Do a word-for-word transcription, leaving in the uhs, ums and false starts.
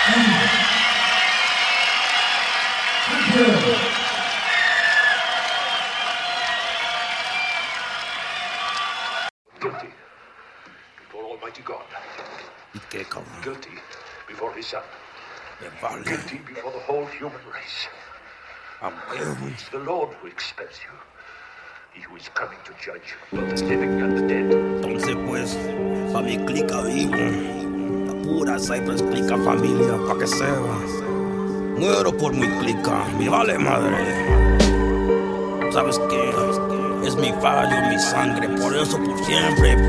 Guilty before Almighty God. ¿Y qué, cabrón? Guilty before His Son. Me vale. Guilty before the whole human race. A huevo. It's the Lord who expels you. He who is coming to judge both the living and the dead. Entonces, pues, pa' mi clica vivo. La pura Cypress clica familia, pa' que sepa. Muero por mi clica, me vale madre. ¿Sabes qué? Es mi fallo, mi sangre, por eso por siempre.